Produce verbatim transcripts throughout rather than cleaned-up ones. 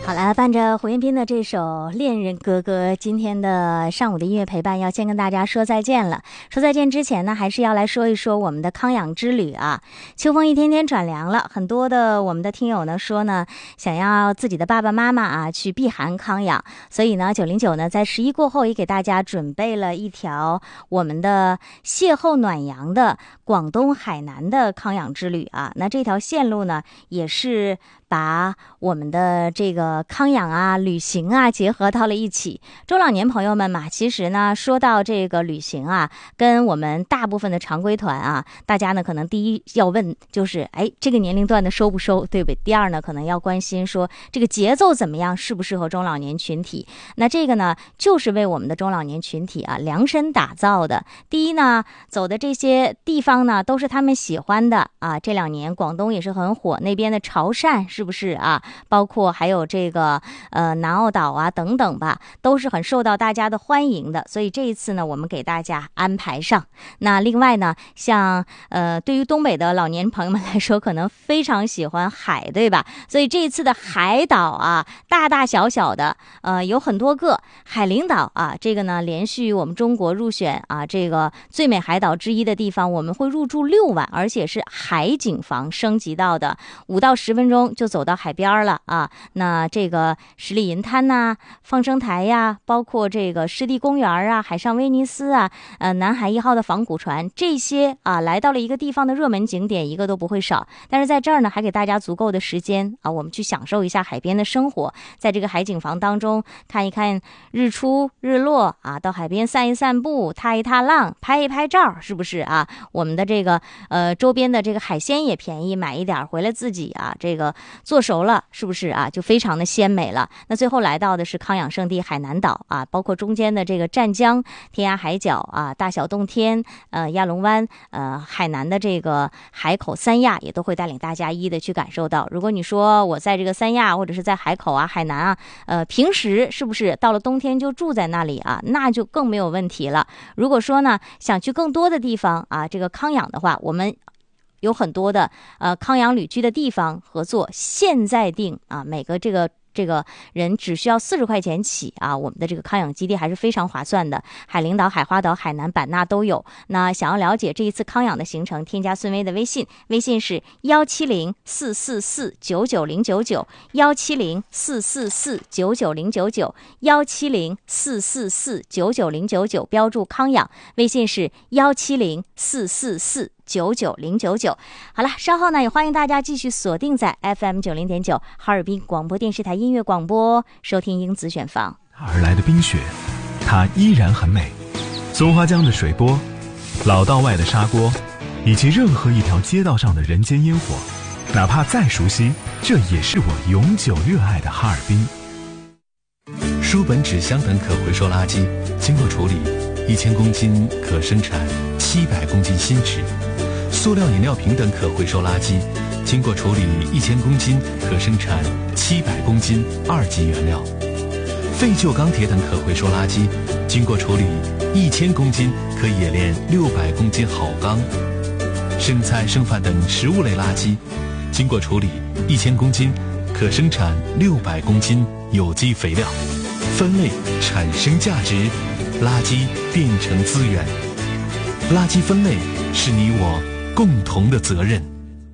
好了，伴着胡彦斌的这首《恋人哥哥》，今天的上午的音乐陪伴要先跟大家说再见了。说再见之前呢，还是要来说一说我们的康养之旅啊。秋风一天天转凉了，很多的我们的听友呢说呢，想要自己的爸爸妈妈啊去避寒康养，所以呢，九零九呢在十一过后也给大家准备了一条我们的邂逅暖阳的广东海南的康养之旅啊。那这条线路呢，也是把我们的这个康养啊、旅行啊结合到了一起。中老年朋友们嘛，其实呢，说到这个旅行啊，跟我们大部分的常规团啊，大家呢可能第一要问就是，哎，这个年龄段的收不收，对不对？第二呢，可能要关心说这个节奏怎么样，适不适合中老年群体。那这个呢，就是为我们的中老年群体啊量身打造的。第一呢，走的这些地方呢，都是他们喜欢的啊。这两年广东也是很火，那边的潮汕是不是啊？包括还有这个呃南澳岛啊等等吧，都是很受到大家的欢迎的。所以这一次呢，我们给大家安排上。那另外呢，像呃对于东北的老年朋友们来说，可能非常喜欢海，对吧？所以这一次的海岛啊，大大小小的呃有很多个。海陵岛啊，这个呢连续我们中国入选啊这个最美海岛之一的地方，我们会入住六晚，而且是海景房升级到的，五到十分钟就走到海边了啊。那这个十里银滩呐、放生台呀，包括这个湿地公园啊、海上威尼斯啊、呃南海一号的仿古船，这些啊来到了一个地方的热门景点，一个都不会少。但是在这儿呢，还给大家足够的时间啊，我们去享受一下海边的生活，在这个海景房当中看一看日出日落啊，到海边散一散步，踏一踏浪，拍一拍照，是不是啊？我们的这个呃周边的这个海鲜也便宜，买一点回来自己啊这个做熟了，是不是啊？就非常的鲜美了。那最后来到的是康养圣地海南岛啊，包括中间的这个湛江、天涯海角啊、大小洞天、呃亚龙湾、呃海南的这个海口三亚，也都会带领大家一一的去感受到。如果你说我在这个三亚或者是在海口啊、海南啊，呃平时是不是到了冬天就住在那里啊？那就更没有问题了。如果说呢想去更多的地方啊，这个康养的话，我们有很多的呃康养旅居的地方合作，现在定啊，每个这个这个人只需要四十块钱起啊，我们的这个康养基地还是非常划算的。海陵岛、海花岛、海南、版纳都有。那想要了解这一次康养的行程，添加孙薇的微信，微信是幺七零四四四九九零九九，幺七零四四四九九零九九，幺七零四四四九九零九九，标注康养，微信是幺七零四四四九九零九九。好了，稍后呢也欢迎大家继续锁定在 F M 九零点九哈尔滨广播电视台音乐广播，收听英子选房。 而来的冰雪，它依然很美。松花江的水波，老道外的砂锅，以及任何一条街道上的人间烟火，哪怕再熟悉，这也是我永久热爱的哈尔滨。 书本、纸箱等可回收垃圾经过处理，一千公斤可生产七百公斤新纸；塑料饮料瓶等可回收垃圾经过处理，一千公斤可生产七百公斤二级原料；废旧钢铁等可回收垃圾经过处理，一千公斤可冶炼六百公斤好钢；剩菜剩饭等食物类垃圾经过处理，一千公斤可生产六百公斤有机肥料。分类产生价值，垃圾变成资源。垃圾分类是你我共同的责任。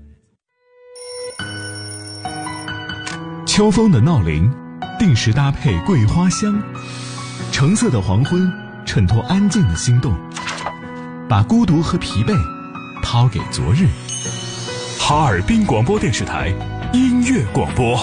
秋风的闹铃，定时搭配桂花香，橙色的黄昏衬托安静的心动，把孤独和疲惫抛给昨日。哈尔滨广播电视台音乐广播。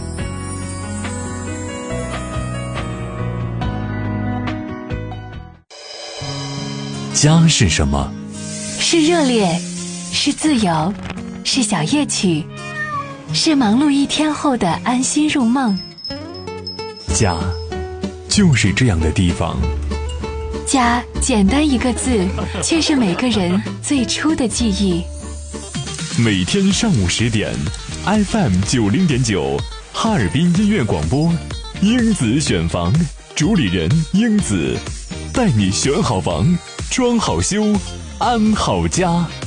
家是什么？ 是热烈，是自由，是小夜曲，是忙碌一天后的安心入梦。 家就是这样的地方。 家简单一个字，却是每个人最初的记忆。 每天上午十点 F M 九零点九哈尔滨音乐广播，英子选房，主理人英子，带你选好房，装好修，安好家。